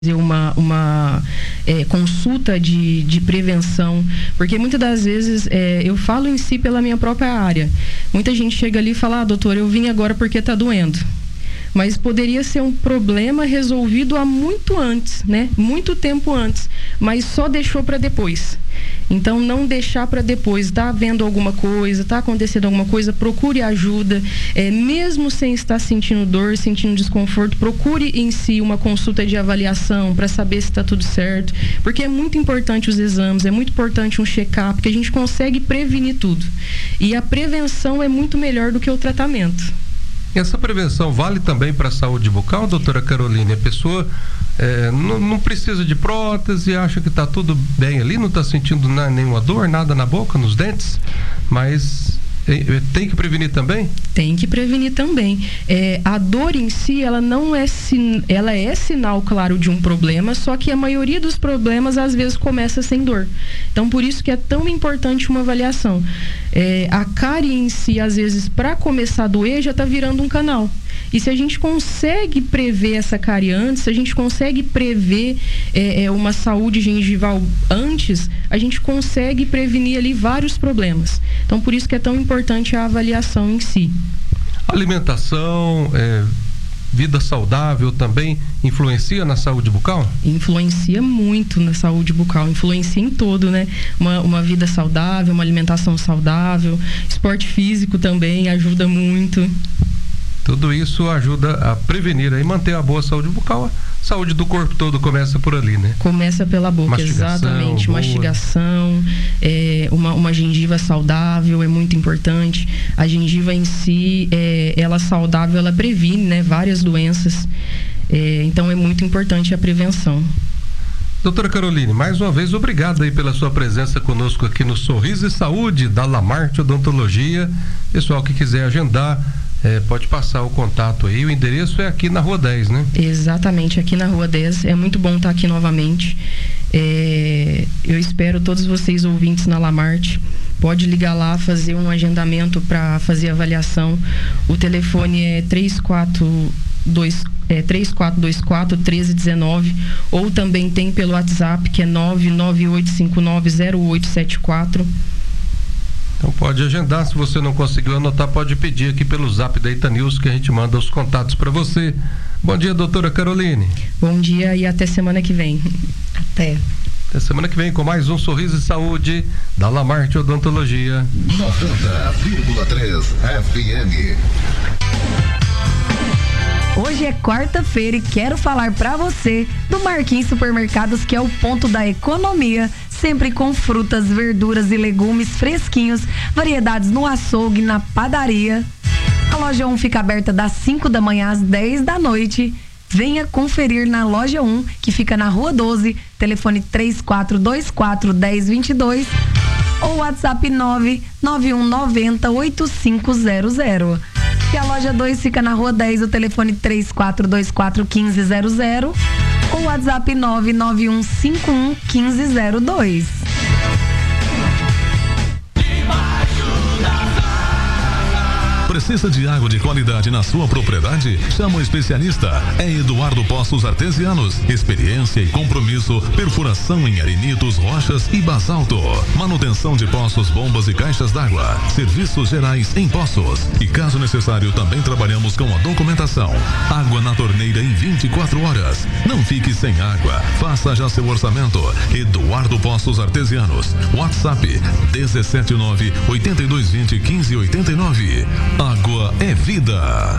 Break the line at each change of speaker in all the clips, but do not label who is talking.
uma consulta de prevenção, porque muitas das vezes eu falo em si pela minha própria área. Muita gente chega ali e fala: doutor, eu vim agora porque está doendo. Mas poderia ser um problema resolvido há muito antes, né? Muito tempo antes, mas só deixou para depois. Então, não deixar para depois. Está vendo alguma coisa, está acontecendo alguma coisa, procure ajuda. Mesmo sem estar sentindo dor, sentindo desconforto, procure em si uma consulta de avaliação para saber se está tudo certo. Porque é muito importante os exames, é muito importante um check-up, porque a gente consegue prevenir tudo. E a prevenção é muito melhor do que o tratamento.
E essa prevenção vale também para a saúde bucal, doutora Caroline? A pessoa não precisa de prótese, acha que está tudo bem ali, não está sentindo nenhuma dor, nada na boca, nos dentes, mas tem que prevenir também?
Tem que prevenir também. A dor em si, ela não ela é sinal, claro, de um problema, só que a maioria dos problemas às vezes começa sem dor. Então, por isso que é tão importante uma avaliação. A cárie em si, às vezes, para começar a doer, já está virando um canal. E se a gente consegue prever essa cárie antes, se a gente consegue prever uma saúde gengival antes, a gente consegue prevenir ali vários problemas. Então, por isso que é tão importante a avaliação em si.
Alimentação, vida saudável também influencia na saúde bucal?
Influencia muito na saúde bucal, influencia em todo, né? Uma vida saudável, uma alimentação saudável, esporte físico também ajuda muito.
Tudo isso ajuda a prevenir e manter a boa saúde bucal. A saúde do corpo todo começa por ali, né? Começa pela boca,
exatamente. Boa. Mastigação, uma gengiva saudável é muito importante. A gengiva em si, ela saudável, ela previne, né, várias doenças. Então é muito importante a prevenção.
Doutora Caroline, mais uma vez, obrigado aí pela sua presença conosco aqui no Sorriso e Saúde da Lamarte Odontologia. Pessoal que quiser agendar, pode passar o contato aí. O endereço é aqui na Rua 10, né?
Exatamente, aqui na Rua 10. É muito bom estar aqui novamente. Eu espero todos vocês ouvintes na Lamarte. Pode ligar lá, fazer um agendamento para fazer avaliação. O telefone é 3424-1319, ou também tem pelo WhatsApp, que é 998590874.
Então pode agendar. Se você não conseguiu anotar, pode pedir aqui pelo Zap da Itanews, que a gente manda os contatos para você. Bom dia, doutora Caroline.
Bom dia e até semana que vem. Até
semana que vem com mais um Sorriso e Saúde da Lamarte Odontologia.
90,3 FM.
Hoje é quarta-feira e quero falar pra você do Marquinhos Supermercados, que é o ponto da economia, sempre com frutas, verduras e legumes fresquinhos, variedades no açougue e na padaria. A loja 1 fica aberta das 5 da manhã às 10 da noite. Venha conferir na loja 1, que fica na Rua 12, telefone 3424-1022 ou WhatsApp 99190-8500. E a loja 2 fica na Rua 10, o telefone 3424-1500 ou WhatsApp 99151-1502.
Precisa de água de qualidade na sua propriedade? Chama o especialista. É Eduardo Poços Artesianos. Experiência e compromisso. Perfuração em arenitos, rochas e basalto. Manutenção de poços, bombas e caixas d'água. Serviços gerais em poços. E caso necessário, também trabalhamos com a documentação. Água na torneira em 24 horas. Não fique sem água. Faça já seu orçamento. Eduardo Poços Artesianos. WhatsApp 17982201589. Água é vida.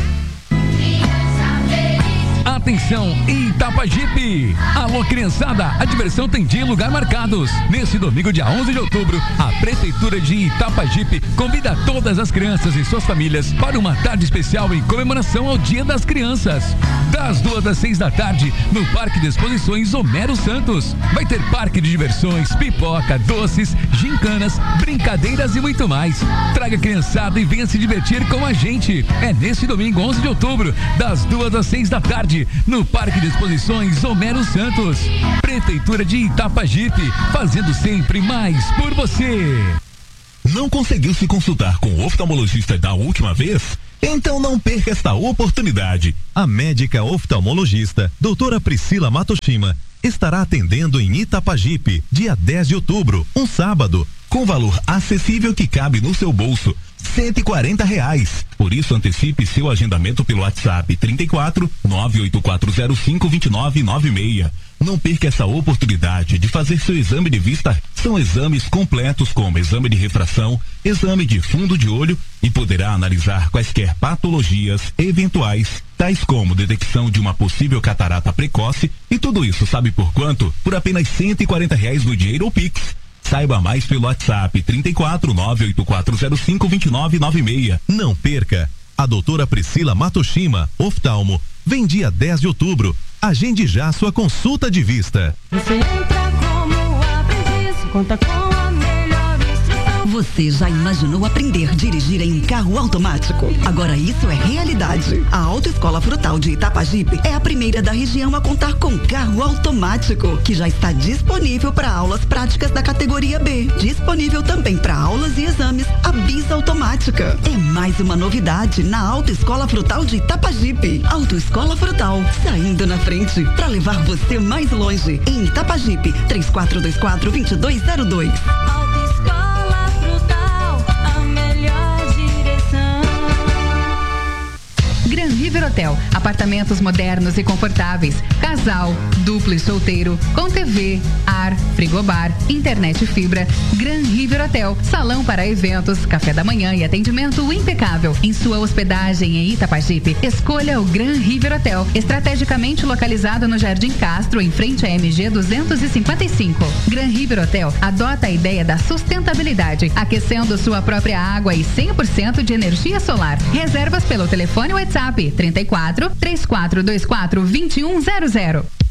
Atenção, Itapajipe! Alô, criançada, a diversão tem dia e lugar marcados. Nesse domingo, dia 11 de outubro, a Prefeitura de Itapajipe convida todas as crianças e suas famílias para uma tarde especial em comemoração ao Dia das Crianças. Das 2 às 6 da tarde, no Parque de Exposições Homero Santos. Vai ter parque de diversões, pipoca, doces, gincanas, brincadeiras e muito mais. Traga a criançada e venha se divertir com a gente. É nesse domingo, 11 de outubro, das 2 às 6 da tarde, no Parque de Exposições Homero Santos. Prefeitura de Itapajipe, fazendo sempre mais por você.
Não conseguiu se consultar com o oftalmologista da última vez? Então não perca esta oportunidade. A médica oftalmologista, doutora Priscila Matoshima, estará atendendo em Itapajipe, dia 10 de outubro, um sábado, com valor acessível que cabe no seu bolso. R$140. Por isso, antecipe seu agendamento pelo WhatsApp 34 98405 2996. Não perca essa oportunidade de fazer seu exame de vista. São exames completos como exame de refração, exame de fundo de olho e poderá analisar quaisquer patologias eventuais, tais como detecção de uma possível catarata precoce, e tudo isso sabe por quanto? Por apenas R$140 no dinheiro ou Pix. Saiba mais pelo WhatsApp 34 98405 2996. Não perca! A doutora Priscila Matoshima, oftalmo, vem dia 10 de outubro. Agende já sua consulta de vista.
Você entra como aprendiz, conta com a melhor instrução.
Você já imaginou aprender a dirigir em um carro automático? Agora isso é realidade. A Autoescola Frutal de Itapajipe é a primeira da região a contar com carro automático, que já está disponível para aulas práticas da categoria B. Disponível também para aulas e exames a bis automática. É mais uma novidade na Autoescola Frutal de Itapajipe. Autoescola Frutal, saindo na frente para levar você mais longe. Em Itapajipe, 3424-2202.
Autoescola Frutal, a melhor direção.
Gran River Hotel, apartamentos modernos e confortáveis, casal, duplo e solteiro, com TV, ar, frigobar, internet e fibra. Gran River Hotel, salão para eventos, café da manhã e atendimento impecável. Em sua hospedagem em Itapajipe, escolha o Gran River Hotel, estrategicamente localizado no Jardim Castro, em frente à MG 255. Gran River Hotel adota a ideia da sustentabilidade, aquecendo sua própria água e 100% de energia solar. Reservas pelo telefone WhatsApp 34 3424 2100.